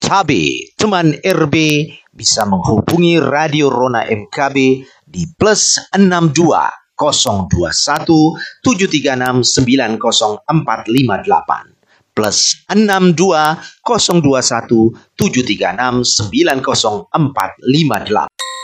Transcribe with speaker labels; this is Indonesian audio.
Speaker 1: MKB. Teman RB bisa menghubungi Radio Rona MKB di +62 021 736 90458 +62 021 736 90458.